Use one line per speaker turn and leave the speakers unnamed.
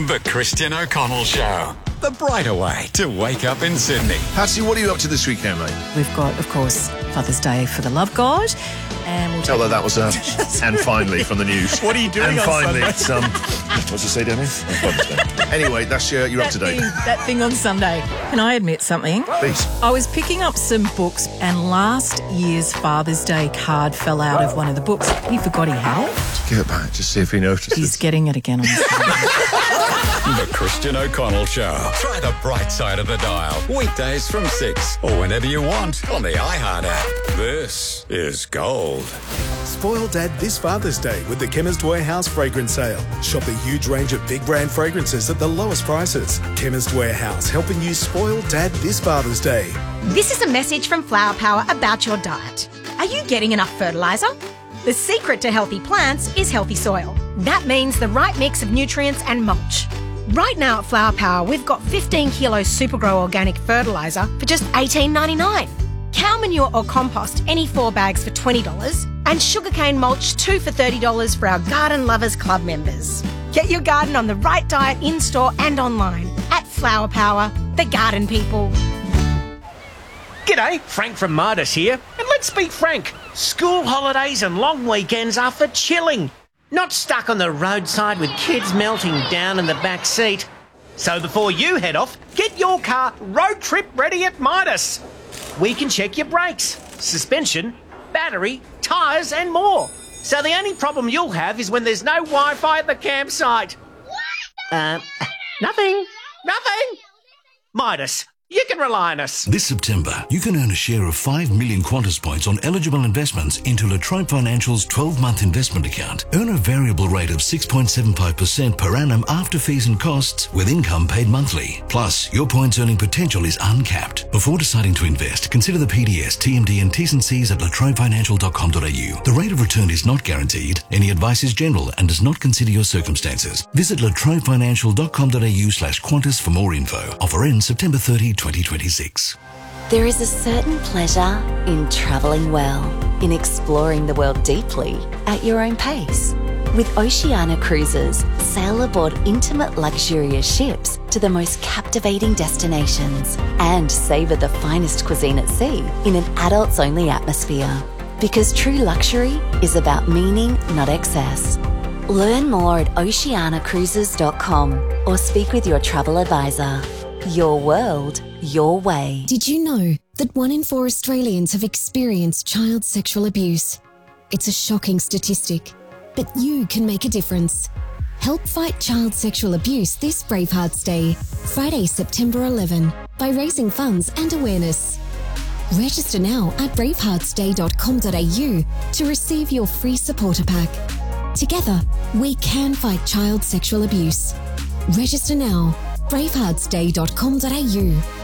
The Christian O'Connell Show. The brighter way to wake up in Sydney.
Patsy, what are you up to this weekend, mate?
We've got, of course, Father's Day for the Love God. And we'll
Although that was and finally from the news.
What are you doing
and
on
finally,
Sunday?
It's what's it say, Danny? Anyway, that's you're up to date.
That thing on Sunday. Can I admit something?
Please.
I was picking up some books and last year's Father's Day card fell out of one of the books. He forgot he had it.
Give it back, just see if he notices.
He's getting it again on Sunday.
The Christian O'Connell Show. Try the bright side of the dial. Weekdays from 6 or whenever you want on the iHeart app. This is gold.
Spoil Dad this Father's Day with the Chemist Warehouse fragrance sale. Shop a huge range of big brand fragrances at the lowest prices. Chemist Warehouse, helping you spoil Dad this Father's Day.
This is a message from Flower Power about your diet. Are you getting enough fertiliser? The secret to healthy plants is healthy soil. That means the right mix of nutrients and mulch. Right now at Flower Power, we've got 15 kilos Supergrow organic fertiliser for just $18.99. Cow manure or compost, any 4 bags for $20. And sugarcane mulch, 2 for $30 for our Garden Lovers Club members. Get your garden on the right diet in-store and online at Flower Power, the garden people.
G'day, Frank from Midas here. And let's be frank, school holidays and long weekends are for chilling. Not stuck on the roadside with kids melting down in the back seat. So before you head off, get your car road trip ready at Midas. We can check your brakes, suspension, battery, tyres and more. So the only problem you'll have is when there's no Wi-Fi at the campsite. Nothing. Midas, you can rely on us.
This September, you can earn a share of 5 million Qantas points on eligible investments into La Trobe Financial's 12-month investment account. Earn a variable rate of 6.75% per annum after fees and costs, with income paid monthly. Plus, your points earning potential is uncapped. Before deciding to invest, consider the PDS, TMD and T's and C's at latrobefinancial.com.au. The rate of return is not guaranteed. Any advice is general and does not consider your circumstances. Visit latrobefinancial.com.au/Qantas for more info. Offer ends September 30, 2026.
There is a certain pleasure in travelling well, in exploring the world deeply at your own pace. With Oceania Cruises, sail aboard intimate luxurious ships to the most captivating destinations and savour the finest cuisine at sea in an adults-only atmosphere. Because true luxury is about meaning, not excess. Learn more at oceanacruises.com or speak with your travel advisor. Your world, your way.
Did you know that 1 in 4 Australians have experienced child sexual abuse? It's a shocking statistic, but you can make a difference. Help fight child sexual abuse this Bravehearts Day, Friday, September 11, by raising funds and awareness. Register now at braveheartsday.com.au to receive your free supporter pack. Together, we can fight child sexual abuse. Register now. braveheartsday.com.au